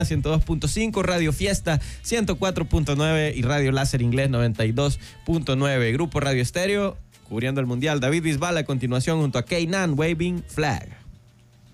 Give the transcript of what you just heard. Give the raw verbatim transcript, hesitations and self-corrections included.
ciento dos punto cinco, Radio Fiesta ciento cuatro punto nueve y Radio Láser Inglés noventa y dos punto nueve. Grupo Radio Estéreo, cubriendo el Mundial. David Bisbal a continuación junto a Keynan, Waving Flag.